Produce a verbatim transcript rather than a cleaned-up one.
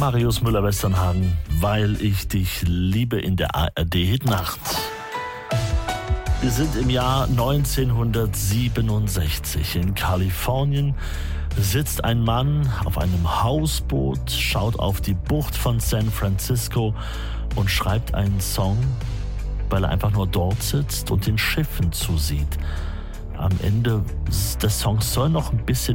Marius Müller-Westernhagen, weil ich dich liebe in der A R D-Hitnacht. Wir sind im Jahr neunzehnhundertsiebenundsechzig. In Kalifornien sitzt ein Mann auf einem Hausboot, schaut auf die Bucht von San Francisco und schreibt einen Song, weil er einfach nur dort sitzt und den Schiffen zusieht. Am Ende des Songs soll noch ein bisschen